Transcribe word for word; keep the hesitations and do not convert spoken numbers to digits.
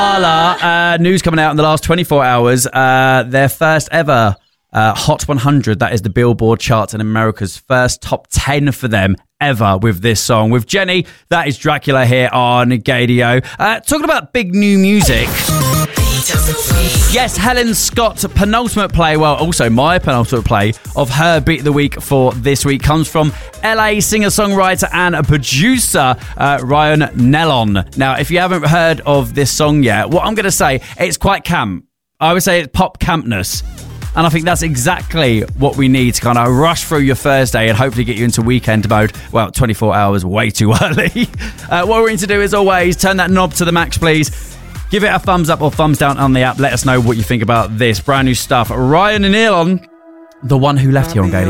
Gala, uh, news coming out in the last twenty-four hours. Uh, their first ever uh, Hot one hundred. That is the Billboard charts in America's first top ten for them ever with this song. With Jenny, that is Dracula here on Gadio. Uh, talking about big new music. Yes, Helen Scott's penultimate play, well, also my penultimate play of her Beat of the Week for this week comes from L A singer-songwriter and a producer, uh, Ryan Nellon. Now, if you haven't heard of this song yet, what I'm going to say, it's quite camp. I would say it's pop campness. And I think that's exactly what we need to kind of rush through your Thursday and hopefully get you into weekend mode. Well, twenty-four hours way too early. uh, what we're going to do, as always, turn that knob to the max, please. Give it a thumbs up or thumbs down on the app. Let us know what you think about this brand new stuff. Ryan and Elon, the one who left here on Gadio.